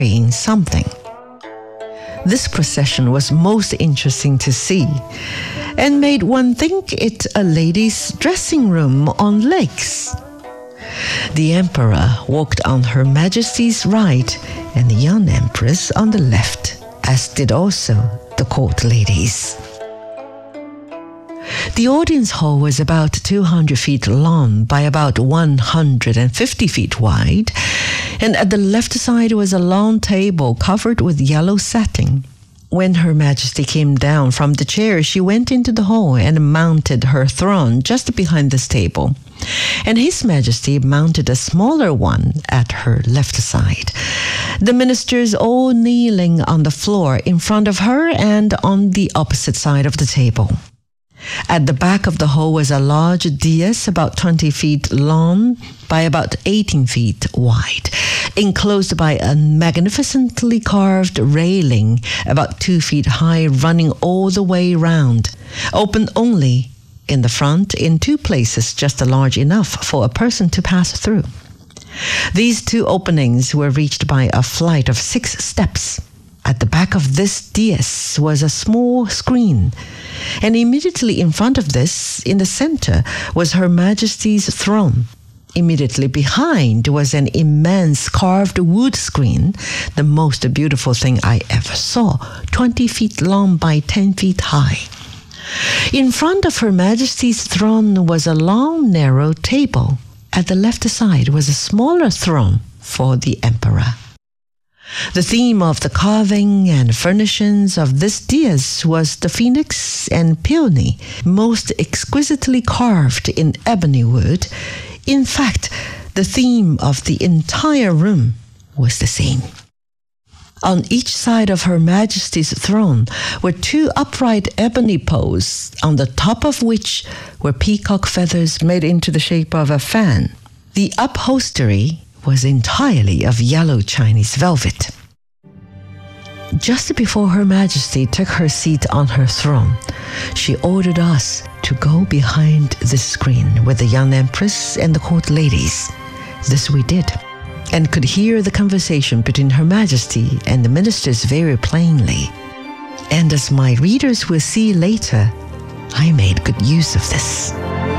carrying something. This procession was most interesting to see and made one think it a lady's dressing room on legs. The emperor walked on Her Majesty's right and the young empress on the left, as did also the court ladies. The audience hall was about 200 feet long by about 150 feet wide, and at the left side was a long table covered with yellow satin. When Her Majesty came down from the chair, she went into the hall and mounted her throne just behind this table, and His Majesty mounted a smaller one at her left side. The ministers all kneeling on the floor in front of her and on the opposite side of the table. At the back of the hall was a large dais about 20 feet long by about 18 feet wide, enclosed by a magnificently carved railing about 2 feet high running all the way round, open only in the front in two places just large enough for a person to pass through. These two openings were reached by a flight of 6 steps. At the back of this dais was a small screen, and immediately in front of this, in the center, was Her Majesty's throne. Immediately behind was an immense carved wood screen, the most beautiful thing I ever saw, 20 feet long by 10 feet high. In front of Her Majesty's throne was a long, narrow table. At the left side was a smaller throne for the emperor. The theme of the carving and furnishings of this dais was the phoenix and peony, most exquisitely carved in ebony wood. In fact, the theme of the entire room was the same. On each side of Her Majesty's throne were 2 upright ebony poles, on the top of which were peacock feathers made into the shape of a fan. The upholstery was entirely of yellow Chinese velvet. Just before Her Majesty took her seat on her throne, she ordered us to go behind the screen with the young empress and the court ladies. This we did, and could hear the conversation between Her Majesty and the ministers very plainly. And as my readers will see later, I made good use of this.